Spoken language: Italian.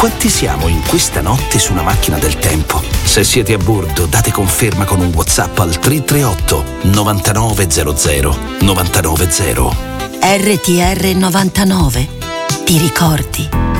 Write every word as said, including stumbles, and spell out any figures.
quanti siamo in questa notte su una macchina del tempo? Se siete a bordo, date conferma con un WhatsApp al tre tre otto novantanove zero zero novantanove zero. R T R novantanove. Ti ricordi?